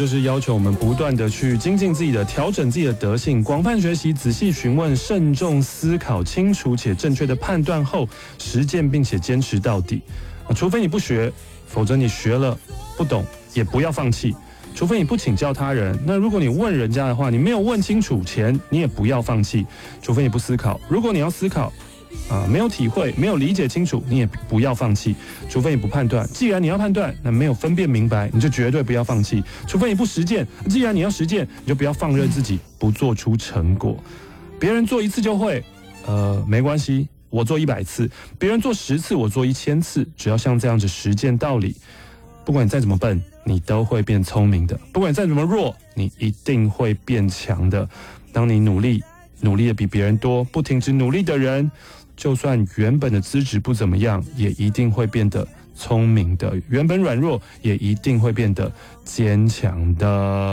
就是要求我们不断的去精进自己的、调整自己的德性，广泛学习、仔细询问、慎重思考、清楚且正确的判断后实践，并且坚持到底。除非你不学，否则你学了不懂也不要放弃。除非你不请教他人，那如果你问人家的话，你没有问清楚前，你也不要放弃。除非你不思考，如果你要思考，没有体会，没有理解清楚，你也不要放弃。除非你不判断，既然你要判断，那没有分辨明白，你就绝对不要放弃。除非你不实践，既然你要实践，你就不要放任自己不做出成果。别人做1次就会，没关系，我做100次；别人做10次，我做1000次。只要像这样子实践道理，不管你再怎么笨，你都会变聪明的；不管你再怎么弱，你一定会变强的。当你努力的比别人多，不停止努力的人，就算原本的资质不怎么样，也一定会变得聪明的；原本软弱，也一定会变得坚强的。